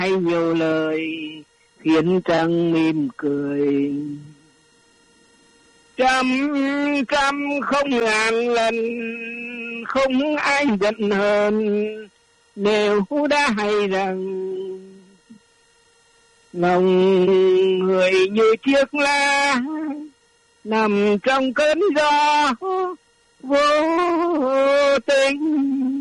hay nhiều lời khiến chàng mỉm cười. Trăm không ngàn lần không ai giận hơn nếu đã hay rằng lòng người như chiếc lá nằm trong cơn gió vô tình.